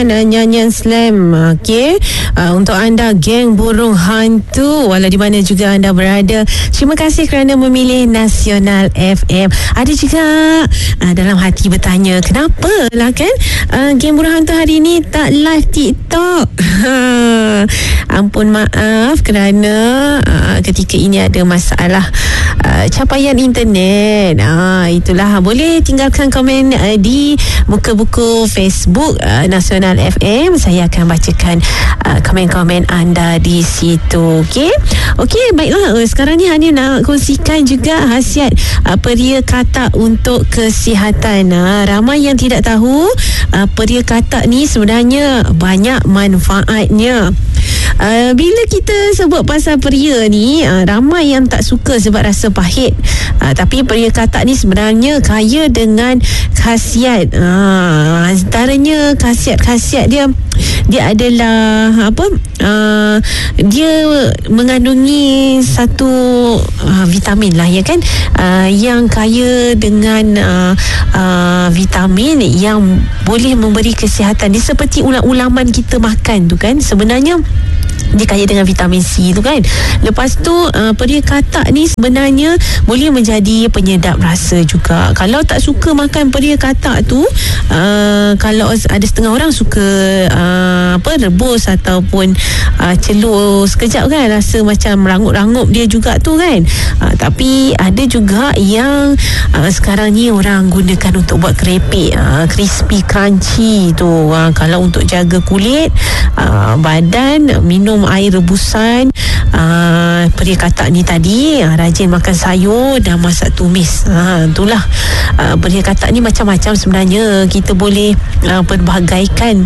bawakan nyanyian slam. Okey, untuk anda geng burung hantu, walau di mana juga anda berada, terima kasih kerana memilih Nasional FM. Ada juga dalam hati bertanya, kenapa lah kan geng burung hantu hari ni tak live TikTok? Ampun maaf kerana ketika ini ada masalah capaian internet. Itulah, boleh tinggalkan komen di muka buku Facebook Nasional FM. Saya akan bacakan komen-komen anda di situ. Okey, baiklah. Sekarang ni Hani nak kongsikan juga khasiat peria katak untuk kesihatan. Ramai yang tidak tahu peria katak ni sebenarnya banyak manfaatnya. Bila kita sebut pasal peria ni, ramai yang tak suka sebab rasa pahit. Tapi peria katak ni sebenarnya kaya dengan khasiat. Antaranya khasiat-khasiat dia adalah dia mengandungi satu vitamin lah, ya kan, yang kaya dengan vitamin yang boleh memberi kesihatan. Dia seperti ulam-ulaman kita makan tu kan, sebenarnya dia kaya dengan vitamin C tu kan. Lepas tu peria katak ni sebenarnya boleh menjadi penyedap rasa juga. Kalau tak suka makan peria katak tu, kalau ada setengah orang suka rebus ataupun celur sekejap kan, rasa macam rangup-rangup dia juga tu kan. Tapi ada juga yang sekarang ni orang gunakan untuk buat keripik, crispy crunchy tu. Kalau untuk jaga kulit, badan, minum air rebusan peria katak ni tadi, rajin makan sayur dan masak tumis. Itulah, peria katak ni macam-macam sebenarnya. Kita boleh perbagaikan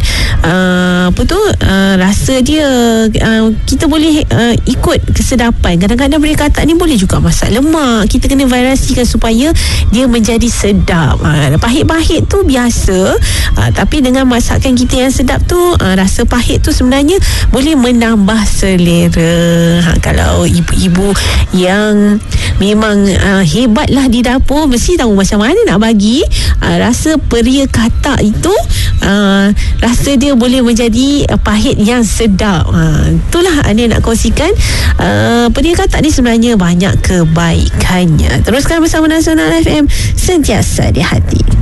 rasa dia. Kita boleh ikut kesedapan. Kadang-kadang peria katak ni boleh juga masak lemak. Kita kena variasikan supaya dia menjadi sedap. Pahit-pahit tu biasa, tapi dengan masakan kita yang sedap tu, rasa pahit tu sebenarnya boleh menambah selera. Kalau ibu-ibu yang memang hebatlah di dapur, mesti tahu macam mana nak bagi rasa peria katak itu, rasa dia boleh menjadi pahit yang sedap. Itulah Anda nak kongsikan. Peria katak ni sebenarnya banyak kebaikannya. Teruskan bersama Nasional FM, sentiasa di hati.